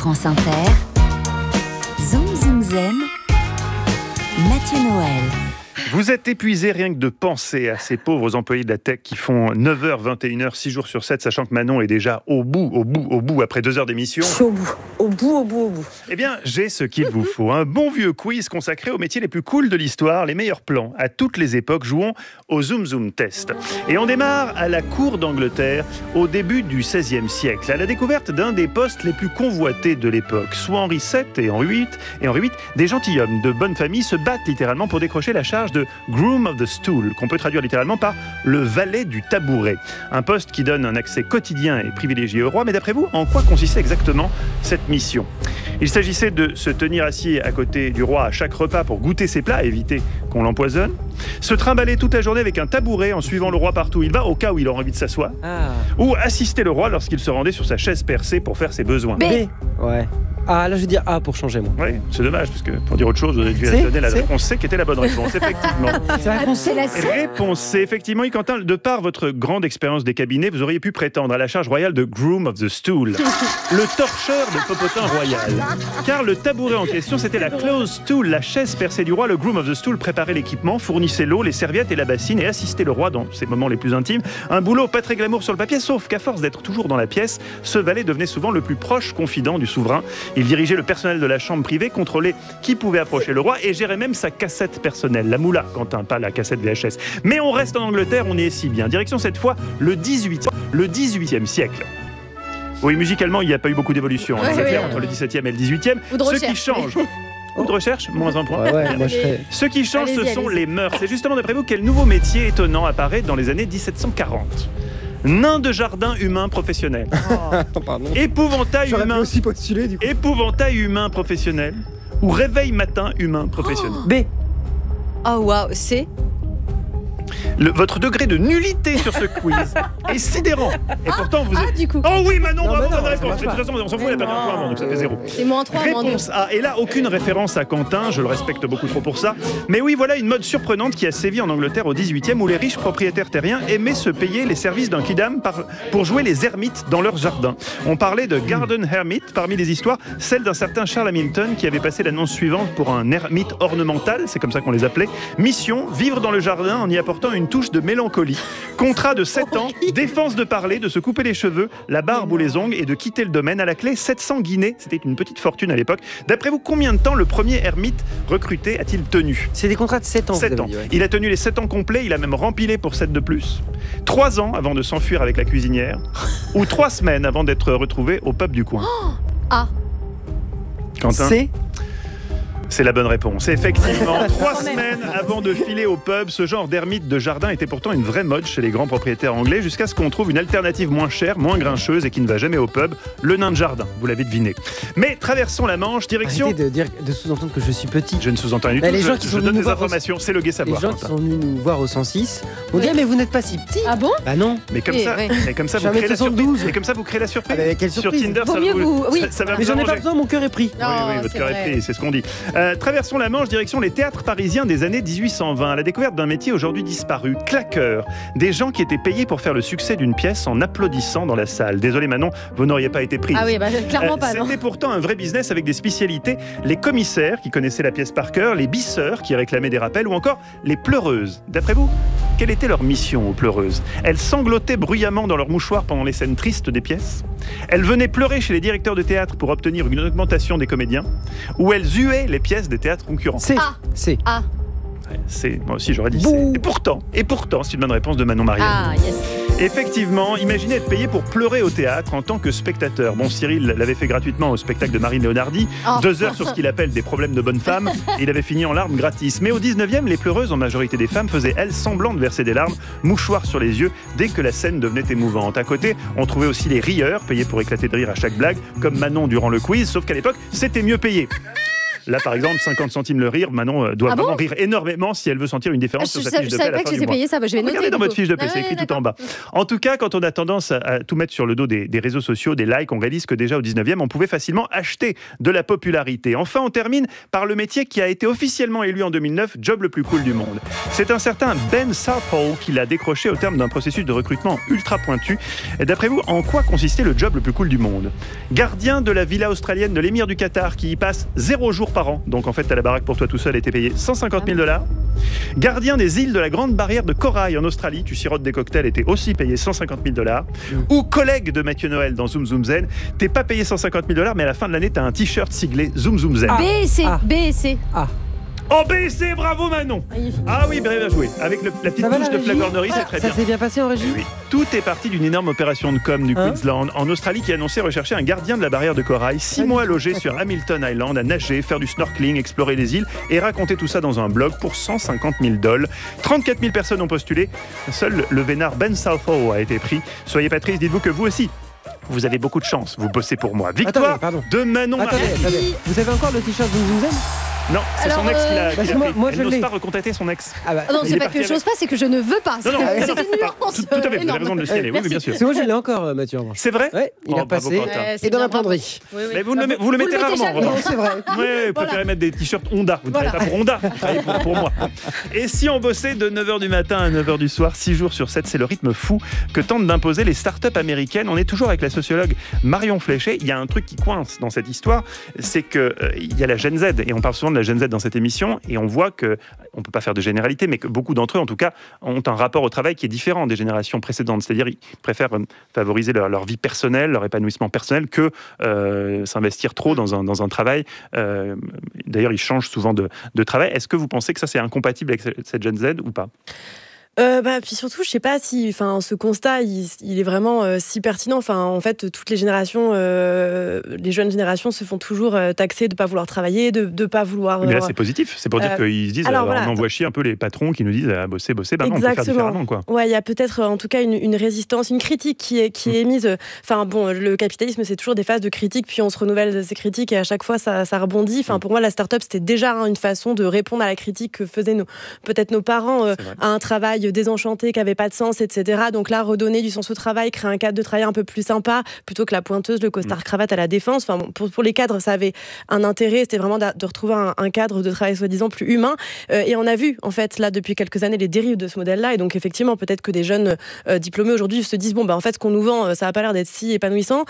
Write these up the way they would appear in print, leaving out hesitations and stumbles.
France Inter, Zoom Zoom Zen, Mathieu Noël. Vous êtes épuisé rien que de penser à ces pauvres employés de la tech qui font 9h, 21h, 6 jours sur 7, sachant que Manon est déjà au bout, après 2 heures d'émission. Je suis au bout. Eh bien, j'ai ce qu'il vous faut. Un bon vieux quiz consacré aux métiers les plus cools de l'histoire, les meilleurs plans à toutes les époques. Jouons au Zoom Zoom Test. Et on démarre à la cour d'Angleterre, au début du XVIe siècle, à la découverte d'un des postes les plus convoités de l'époque. Sous Henri VII et Henri VIII, des gentilshommes de bonne famille se battent littéralement pour décrocher la charge de Groom of the Stool, qu'on peut traduire littéralement par le valet du tabouret. Un poste qui donne un accès quotidien et privilégié au roi. Mais d'après vous, en quoi consistait exactement cette mission ? Il s'agissait de se tenir assis à côté du roi à chaque repas pour goûter ses plats, éviter qu'on l'empoisonne. Se trimballer toute la journée avec un tabouret en suivant le roi partout où il va, au cas où il aura envie de s'asseoir. Ou assister le roi lorsqu'il se rendait sur sa chaise percée pour faire ses besoins. B. Ouais. Ah, là je vais dire A pour changer, moi. Oui, c'est dommage, parce que pour dire autre chose, vous avez dû donner la réponse C qui était la bonne réponse, effectivement. C'est la C. Réponse C, effectivement. Et Quentin, de par votre grande expérience des cabinets, vous auriez pu prétendre à la charge royale de Groom of the Stool, le torcheur de popotin royal. Car le tabouret en question, c'était la closed stool, la chaise percée du roi. Le Groom of the Stool préparait l'équipement, fournissait l'eau, les serviettes et la bassine et assistait le roi dans ses moments les plus intimes. Un boulot pas très glamour sur le papier, sauf qu'à force d'être toujours dans la pièce, ce valet devenait souvent le plus proche confident du souverain. Il dirigeait le personnel de la chambre privée, contrôlait qui pouvait approcher le roi et gérait même sa cassette personnelle, la moula, Quentin, pas la cassette VHS. Mais on reste en Angleterre, on y est si bien. Direction cette fois le 18e siècle. Oui, musicalement, il n'y a pas eu beaucoup d'évolution entre le 17e et le 18e. Ce qui change... Ou de recherche, moins un point. Ouais, moi je serais... Ce qui change, ce sont les mœurs. C'est justement, d'après vous, quel nouveau métier étonnant apparaît dans les années 1740 ? Nain de jardin humain professionnel. Épouvantail J'aurais humain. pu aussi postuler, du coup. Épouvantail humain professionnel. Ou réveil matin humain professionnel. B. Oh waouh, c'est Votre degré de nullité sur ce quiz est sidérant. Et pourtant, vous êtes... du coup. Oh oui, Manon, bravo, non, bonne ça réponse. marche De toute façon, on s'en fout, elle a perdu un point avant, donc ça fait 0. C'est moins 3, moins 2. Réponse A. Et là, aucune référence à Quentin, je le respecte beaucoup trop pour ça. Mais oui, voilà une mode surprenante qui a sévi en Angleterre au 18e, où les riches propriétaires terriens aimaient se payer les services d'un kidam pour jouer les ermites dans leur jardin. On parlait de Garden Hermit parmi les histoires, celle d'un certain Charles Hamilton qui avait passé l'annonce suivante pour un ermite ornemental, c'est comme ça qu'on les appelait. Mission, vivre dans le jardin en y apportant une touche de mélancolie. Contrat de 7 ans, défense de parler, de se couper les cheveux, la barbe ou les ongles et de quitter le domaine. À la clé, 700 guinées. C'était une petite fortune à l'époque. D'après vous, combien de temps le premier ermite recruté a-t-il tenu ? C'est des contrats de 7 ans. 7 ans. Dit, ouais. Il a tenu les 7 ans complets, il a même rempilé pour 7 de plus. 3 ans avant de s'enfuir avec la cuisinière. Ou 3 semaines avant d'être retrouvé au pub du coin. A. Quentin ? C. C'est la bonne réponse. Effectivement, 3 semaines avant de filer au pub, ce genre d'ermite de jardin était pourtant une vraie mode chez les grands propriétaires anglais, jusqu'à ce qu'on trouve une alternative moins chère, moins grincheuse et qui ne va jamais au pub, le nain de jardin. Vous l'avez deviné. Mais traversons la Manche, direction... Arrêtez de sous-entendre que je suis petit. Je ne sous-entends rien du Bah, tout. les gens qui Je sont donne venus des nous voir informations. C'est le gai Les savoir. gens qui Quentin. sont venus nous voir au 106 ont dit mais vous n'êtes pas si petit. Ah bon ? Bah non. Mais comme Oui, ça, oui. et comme ça Je vous suis créez la 1m72. surprise. Et comme ça vous créez la surprise. Ah bah, quelle Sur surprise. Tinder, Vaut mieux vous- oui. ça va Mais vous j'en ai pas arranger. besoin, mon cœur est pris. Non, Oui, votre c'est cœur est vrai. pris, c'est ce qu'on dit. Traversons la Manche, direction les théâtres parisiens des années 1820, à la découverte d'un métier aujourd'hui disparu, claqueur. Des gens qui étaient payés pour faire le succès d'une pièce en applaudissant dans la salle. Désolé Manon, vous n'auriez pas été prise. Ah oui, bah clairement pas, non. C'était pourtant un vrai business avec des spécialités. Les commissaires qui connaissaient la pièce par cœur, les bisseurs qui réclamaient des rappels ou encore les pleureuses. D'après vous, quelle était leur mission aux pleureuses ? Elles sanglotaient bruyamment dans leur mouchoir pendant les scènes tristes des pièces ? Elles venaient pleurer chez les directeurs de théâtre pour obtenir une augmentation des comédiens ? Ou elles huaient les pièces des théâtres concurrents ? C. Ah. C. A. Moi aussi j'aurais dit C. Bouh. Et pourtant, c'est une bonne réponse de Manon Marielle. Ah, yes. Effectivement, imaginez être payé pour pleurer au théâtre en tant que spectateur. Bon, Cyril l'avait fait gratuitement au spectacle de Marine Leonardi. Oh. 2 heures sur ce qu'il appelle des problèmes de bonne femme. Et il avait fini en larmes gratis. Mais au 19e, les pleureuses, en majorité des femmes, faisaient elles semblant de verser des larmes, mouchoirs sur les yeux, dès que la scène devenait émouvante. À côté, on trouvait aussi les rieurs, payés pour éclater de rire à chaque blague, comme Manon durant le quiz, sauf qu'à l'époque, c'était mieux payé. Là, par exemple, 50 centimes le rire, Manon doit vraiment bon rire énormément si elle veut sentir une différence sur Je sa fiche de paie à savais la pas fin que du j'étais mois. payé ça. Je vais noter. Regardez dans du votre coup. fiche de paie, Ah c'est ouais, écrit tout d'accord. en bas. En tout cas, quand on a tendance à tout mettre sur le dos des réseaux sociaux, des likes, on réalise que déjà au 19e, on pouvait facilement acheter de la popularité. Enfin, on termine par le métier qui a été officiellement élu en 2009 job le plus cool du monde. C'est un certain Ben Southall qui l'a décroché au terme d'un processus de recrutement ultra pointu. Et d'après vous, en quoi consistait le job le plus cool du monde ? Gardien de la villa australienne de l'émir du Qatar qui y passe 0 jours par an. Donc en fait, t'as la baraque pour toi tout seul et t'es payé 150 000 $. Gardien des îles de la Grande Barrière de Corail en Australie, tu sirotes des cocktails et t'es aussi payé 150 000 $. Ou collègue de Mathieu Noël dans Zoom Zoom Zen, t'es pas payé 150 000 $, mais à la fin de l'année, t'as un t-shirt siglé Zoom Zoom Zen. BSC, BSC. Oh, BC, bravo Manon. Ah oui, bien joué. Avec la petite Ça va, touche la de régie flagornerie, c'est très Ça bien. s'est bien passé en régie Oui. Tout est parti d'une énorme opération de com du Hein Queensland en Australie qui annonçait rechercher un gardien de la barrière de corail, 6 mois logé sur Hamilton Island, à nager, faire du snorkeling, explorer les îles et raconter tout ça dans un blog pour 150 000 $. 34 000 personnes ont postulé. Seul le vénard Ben Southall a été pris. Soyez pas triste, dites-vous que vous aussi, vous avez beaucoup de chance. Vous bossez pour moi. Victoire Attendez, pardon. de Manon Attendez, Mariani. attendez. Vous avez encore le t-shirt Zoom Zoom Zen ? Non, c'est son Alors, ex qui l'a parce que pris. moi, Elle je n'ose l'ai. pas recontacter son ex. Ah bah, Ah non, Il c'est est pas parti que je n'ose pas, c'est que je ne veux pas. Non, non, C'est non, une nuance. tout à fait, vous avez énorme. raison de le signaler. Oui, oui, bien sûr. c'est moi, je l'ai encore, Mathieu. en revanche. C'est vrai Ouais, il est Oh, bravo, repassé. Quentin. C'est Et dans bien, la bravo. penderie. Oui, oui. Mais vous le mettez mettez rarement, jamais. Romain. Non, c'est vrai. Ouais, vous préférez mettre des t-shirts Honda. Vous ne travaillez pas pour Honda, vous travaillez pour moi. Et si on bossait de 9h du matin à 9h du soir, 6 jours sur 7, c'est le rythme fou que tentent d'imposer les startups américaines. On est toujours avec la sociologue Marion Fléché. Il y a un truc qui coince dans cette histoire, c'est qu'il y a la Gen Z, et on parle souvent de la Gen Z dans cette émission, et on voit que, on ne peut pas faire de généralité, mais que beaucoup d'entre eux, en tout cas, ont un rapport au travail qui est différent des générations précédentes. C'est-à-dire ils préfèrent favoriser leur vie personnelle, leur épanouissement personnel, que s'investir trop dans un travail. D'ailleurs, ils changent souvent de travail. Est-ce que vous pensez que ça, c'est incompatible avec cette Gen Z ou pas ? Puis surtout, je sais pas si, ce constat, il est vraiment si pertinent. En fait, toutes les générations, les jeunes générations se font toujours taxer de pas vouloir travailler, de pas vouloir. Mais là, c'est positif. C'est pour dire qu'ils se disent, voilà. on envoie chier un peu les patrons qui nous disent, bosser, non, on peut faire différemment, quoi. Ouais, il y a peut-être, en tout cas, une résistance, une critique qui est émise. Le capitalisme, c'est toujours des phases de critique, puis on se renouvelle de ces critiques et à chaque fois, ça rebondit. Pour moi, la start-up, c'était déjà une façon de répondre à la critique que faisaient peut-être nos parents à un travail désenchanté, qui n'avait pas de sens, etc. Donc là, redonner du sens au travail, créer un cadre de travail un peu plus sympa, plutôt que la pointeuse, le costard-cravate à la défense. Pour les cadres, ça avait un intérêt, c'était vraiment de retrouver un cadre de travail soi-disant plus humain. Et on a vu, en fait, là, depuis quelques années, les dérives de ce modèle-là. Et donc, effectivement, peut-être que des jeunes diplômés aujourd'hui se disent, en fait, ce qu'on nous vend, ça n'a pas l'air d'être si épanouissant.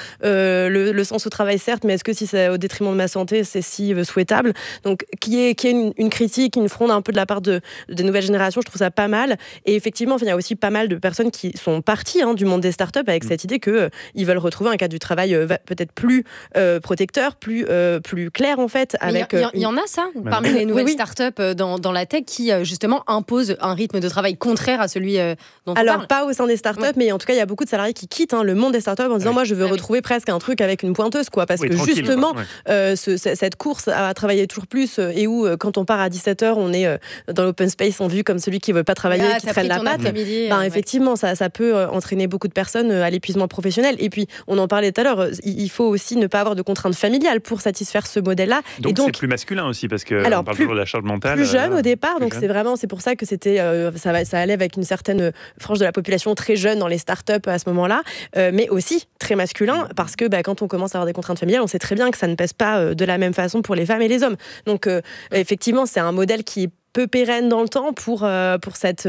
Le sens au travail, certes, mais est-ce que si c'est au détriment de ma santé, c'est si souhaitable? Donc, qui est une critique, une fronde un peu de la part des nouvelles générations, je trouve ça pas mal. Et effectivement, il y a aussi pas mal de personnes qui sont parties du monde des startups avec cette idée qu'ils veulent retrouver un cadre du travail peut-être plus protecteur, plus clair en fait. Il y en a ça, parmi les nouvelles startups dans la tech qui justement imposent un rythme de travail contraire à celui dont on parle. Alors pas au sein des startups, mais en tout cas il y a beaucoup de salariés qui quittent le monde des startups en disant moi je veux retrouver presque un truc avec une pointeuse parce que justement cette course à travailler toujours plus et où quand on part à 17h on est dans l'open space on vit comme celui qui veut pas travailler, qui traîne la patte. Effectivement, ça peut entraîner beaucoup de personnes à l'épuisement professionnel. Et puis, on en parlait tout à l'heure, il faut aussi ne pas avoir de contraintes familiales pour satisfaire ce modèle-là. Donc c'est plus masculin aussi, parce qu'on parle toujours de la charge mentale. Plus jeune au départ, donc c'est pour ça que c'était, ça allait avec une certaine frange de la population très jeune dans les startups à ce moment-là, mais aussi très masculin, parce que quand on commence à avoir des contraintes familiales, on sait très bien que ça ne pèse pas de la même façon pour les femmes et les hommes. Donc, effectivement, c'est un modèle qui est peu pérenne dans le temps pour cette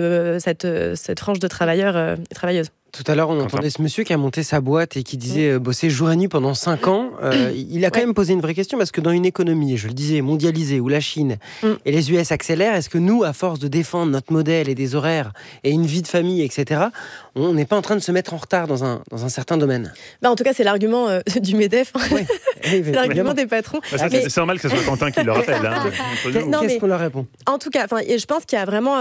frange de travailleurs et travailleuses. Tout à l'heure, on entendait ce monsieur qui a monté sa boîte et qui disait bosser jour et nuit pendant 5 ans. Il a quand même posé une vraie question, parce que dans une économie, je le disais, mondialisée, où la Chine et les US accélèrent, est-ce que nous, à force de défendre notre modèle et des horaires et une vie de famille, etc., on n'est pas en train de se mettre en retard dans un certain domaine? En tout cas, c'est l'argument du MEDEF. Oui. C'est l'argument des patrons. C'est normal que ce soit Quentin qui le rappelle. Qu'est-ce qu'on leur répond? En tout cas, je pense qu'il y a vraiment...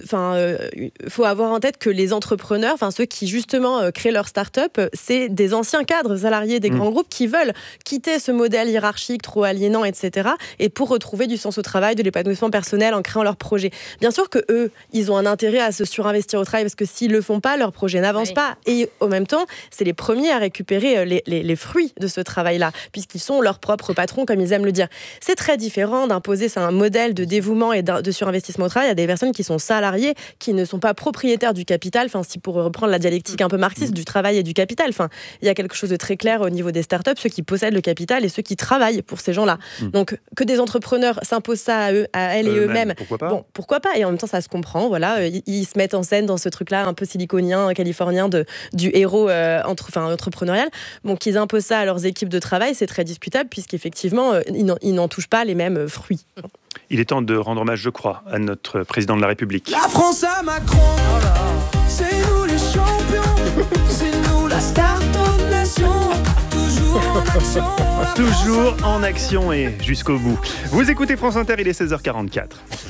faut avoir en tête que les entrepreneurs, ceux qui justement créent leur start-up, c'est des anciens cadres salariés des grands groupes qui veulent quitter ce modèle hiérarchique trop aliénant, etc. et pour retrouver du sens au travail, de l'épanouissement personnel en créant leur projet. Bien sûr que eux, ils ont un intérêt à se surinvestir au travail, parce que s'ils le font pas, leur projet n'avance pas. Et en même temps, c'est les premiers à récupérer les fruits de ce travail-là, puisqu'ils sont leurs propres patrons, comme ils aiment le dire. C'est très différent d'imposer un modèle de dévouement et de surinvestissement au travail à des personnes qui sont salariées, qui ne sont pas propriétaires du capital. Enfin, si pour reprendre la dialectique un peu marxiste du travail et du capital, enfin, il y a quelque chose de très clair au niveau des startups, ceux qui possèdent le capital et ceux qui travaillent pour ces gens-là. Donc, que des entrepreneurs s'imposent ça à elles et eux-mêmes, pourquoi pas ? Bon, pourquoi pas ? Et en même temps, ça se comprend. Voilà, ils se mettent en scène dans ce truc-là un peu siliconien, californien du héros entrepreneurial. Bon, qu'ils imposent ça à leurs équipes de travail, c'est très discutable puisqu'effectivement, ils n'en touchent pas les mêmes fruits. Il est temps de rendre hommage, je crois, à notre président de la République. La France à Macron, c'est nous les champions, c'est nous la start-up nation, toujours en action. Toujours en action et jusqu'au bout. Vous écoutez France Inter, il est 16h44.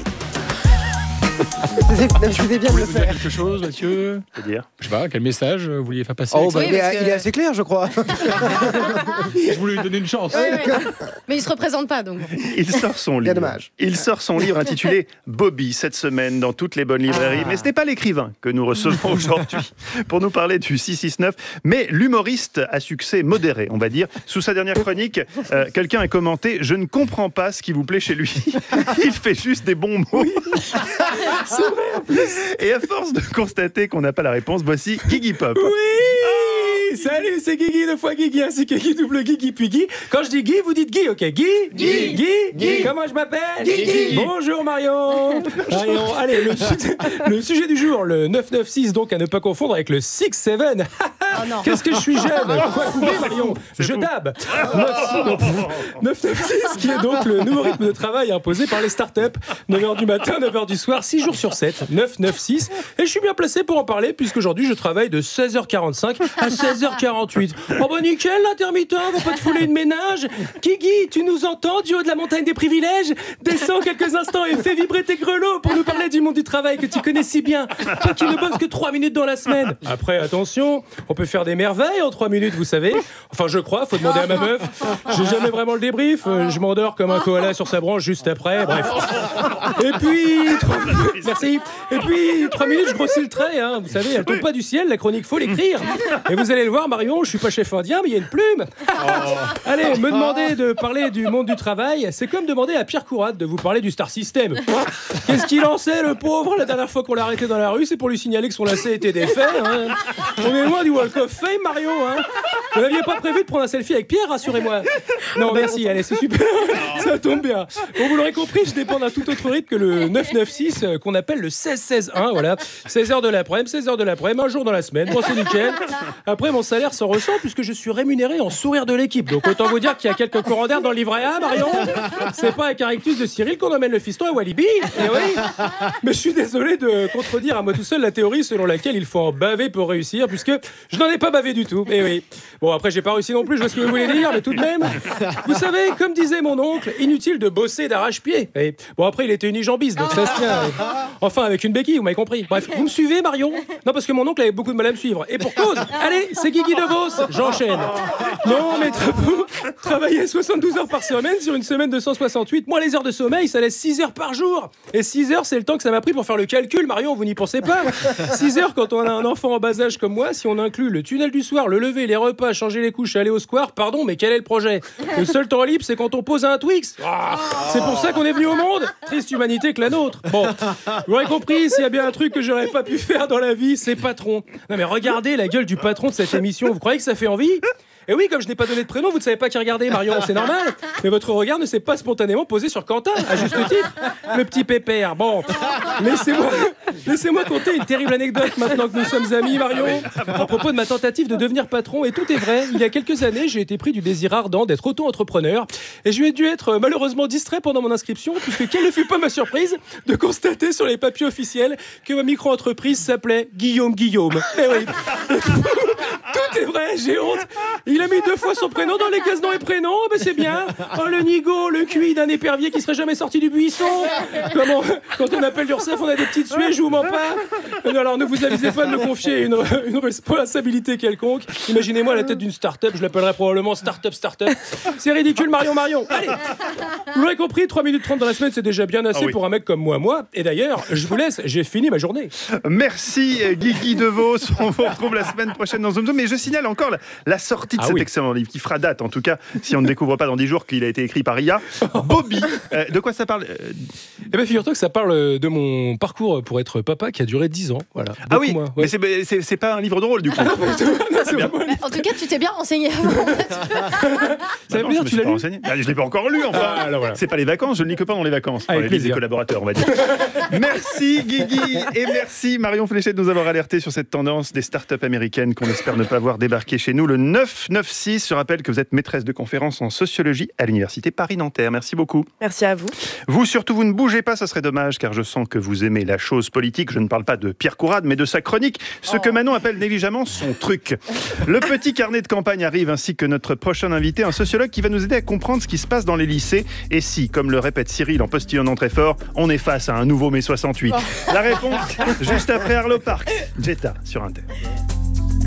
C'était bien de le Vous faire. dire quelque chose, Mathieu ? C'est-à-dire ? Je sais pas, quel message vous vouliez faire passer Oh, avec bah, ça il est assez clair, je crois. Je voulais lui donner une chance. Mais il se représente pas, donc. Il sort son Bien livre. dommage. Il sort son livre intitulé Bobby cette semaine dans toutes les bonnes librairies. Mais ce n'est pas l'écrivain que nous recevons aujourd'hui pour nous parler du 669, mais l'humoriste à succès modéré, on va dire. Sous sa dernière chronique, quelqu'un a commenté « Je ne comprends pas ce qui vous plaît chez lui. Il fait juste des bons mots. » Et à force de constater qu'on n'a pas la réponse, voici Guigui Pop. Oui, salut, c'est Guigui, 2 fois Guigui, ainsi que Guy, double Guigui, puis Guy. Quand je dis Guy, vous dites Guy, ok? Guy. Comment je m'appelle? Guy. Bonjour Marion. Allez, le sujet du jour, le 996, donc à ne pas confondre avec le 67. Qu'est-ce que je suis jeune? Quoi couper, Marion? Je dab. 996, qui est donc le nouveau rythme de travail imposé par les startups. 9h du matin, 9h du soir, 6 jours sur 7. 996. Et je suis bien placé pour en parler, puisqu'aujourd'hui, je travaille de 16h45 à 16h48. Oh bah nickel, l'intermittent, va pas te fouler une ménage. Guigui, tu nous entends du haut de la montagne des privilèges? Descends quelques instants et fais vibrer tes grelots pour nous parler du monde du travail que tu connais si bien. Toi qui ne bosses que 3 minutes dans la semaine. Après, attention, on peut faire des merveilles en 3 minutes, vous savez. Enfin, je crois, faut demander à ma meuf. J'ai jamais vraiment le débrief. Je m'endors comme un koala sur sa branche juste après. Bref. Et puis, merci. Et puis, 3 minutes, je grossis le trait. Hein. Vous savez, elle tombe pas du ciel, la chronique, faut l'écrire. Et vous allez le voir, Marion, je suis pas chef indien, mais il y a une plume. Allez, me demander de parler du monde du travail, c'est comme demander à Pierre Courade de vous parler du Star System. Qu'est-ce qu'il en sait, le pauvre? La dernière fois qu'on l'a arrêté dans la rue, c'est pour lui signaler que son lacet était défait. Hein. On est loin du Walk of Fame, Marion. Hein. Vous n'aviez pas prévu de prendre un selfie avec Pierre, rassurez-moi. Non, merci, allez, c'est super. Ça tombe bien. Bon, vous l'aurez compris, je dépends d'un tout autre rythme que le 996, qu'on appelle le 16-16-1. Voilà, 16h de l'après-midi, 16h de l'après-midi, un jour dans la semaine. Bon, c'est nickel. Après, mon salaire s'en ressent puisque je suis rémunéré en sourire de l'équipe. Donc, autant vous dire qu'il y a quelques courants d'air dans le livret A, Marion. C'est pas avec un rictus de Cyril qu'on emmène le fiston à Walibi. Et oui. Mais je suis désolé de contredire à moi tout seul la théorie selon laquelle il faut en baver pour réussir, puisque je n'en ai pas bavé du tout. Et oui. Bon, après, j'ai pas réussi non plus, je vois ce que vous voulez dire, mais tout de même. Vous savez, comme disait mon oncle, inutile de bosser d'arrache-pied. Et bon, après, il était unijambiste, donc ça se tient. Enfin, avec une béquille, vous m'avez compris. Bref, vous me suivez, Marion? Non, parce que mon oncle avait beaucoup de mal à me suivre. Et pour cause, allez, c'est Guigui de Beauce, j'enchaîne. Non, mais travailler 72 heures par semaine sur une semaine de 168, moins les heures de sommeil, ça laisse 6 heures par jour. Et 6 heures, c'est le temps que ça m'a pris pour faire le calcul, Marion, vous n'y pensez pas? 6 heures quand on a un enfant en bas âge comme moi, si on inclut le tunnel du soir, le lever, les repas, changer les couches, aller au square, pardon, mais quel est le projet? Le seul temps libre, c'est quand on pose un Twix. C'est pour ça qu'on est venu au monde. Triste humanité que la nôtre. Bon, vous aurez compris, s'il y a bien un truc que j'aurais pas pu faire dans la vie, c'est patron. Non mais regardez la gueule du patron de cette émission, vous croyez que ça fait envie? Et oui, comme je n'ai pas donné de prénom, vous ne savez pas qui regarder, Marion, c'est normal. Mais votre regard ne s'est pas spontanément posé sur Quentin, à juste titre. Le petit pépère. Bon, laissez-moi conter une terrible anecdote maintenant que nous sommes amis, Marion, à propos de ma tentative de devenir patron. Et tout est vrai. Il y a quelques années, j'ai été pris du désir ardent d'être auto-entrepreneur. Et je ai dû être malheureusement distrait pendant mon inscription, puisque quelle ne fut pas ma surprise de constater sur les papiers officiels que ma micro-entreprise s'appelait Guillaume. Eh oui. C'est vrai, j'ai honte. Il a mis 2 fois son prénom dans les cases noms et prénoms. Ben c'est bien. Oh, le nigo, le QI d'un épervier qui serait jamais sorti du buisson. Comment, quand on appelle l'URSSAF, on a des petites suées, je vous mens pas. Alors ne vous avisez pas de me confier une responsabilité quelconque. Imaginez-moi à la tête d'une start-up, je l'appellerais probablement start-up. C'est ridicule, Marion. Allez, vous l'aurez compris, 3 minutes 30 dans la semaine, c'est déjà bien assez pour un mec comme moi. Et d'ailleurs, je vous laisse, j'ai fini ma journée. Merci Guigui Devos. On vous retrouve la semaine prochaine dans Zoom Zoom. Mais je signale encore la sortie de cet excellent livre qui fera date, en tout cas, si on ne découvre pas dans 10 jours qu'il a été écrit par IA. Bobby. De quoi ça parle Eh bien, figure-toi que ça parle de mon parcours pour être papa qui a duré 10 ans. Voilà. Ah oui, mais c'est pas un livre drôle du coup. En tout cas, tu t'es bien renseigné avant. Ça veut dire que tu l'as lu ? Je l'ai pas encore lu, enfin. Voilà. C'est pas les vacances, je ne lis que pas dans les vacances. Avec les collaborateurs, on va dire. Merci Guigui et merci Marion Fléchet de nous avoir alertés sur cette tendance des startups américaines qu'on espère ne pas voir débarquer chez nous le 996. Je rappelle que vous êtes maîtresse de conférences en sociologie à l'Université Paris-Nanterre. Merci beaucoup. Merci à vous. Vous surtout, vous ne bougez pas, ça serait dommage, car je sens que vous aimez la chose politique. Je ne parle pas de Pierre Courade, mais de sa chronique, ce que Manon appelle négligemment son truc. Le petit carnet de campagne arrive, ainsi que notre prochain invité, un sociologue qui va nous aider à comprendre ce qui se passe dans les lycées. Et si, comme le répète Cyril en postillonnant très fort, on est face à un nouveau mai 68. La réponse, juste après Arlo Parks, Jetta sur Inter.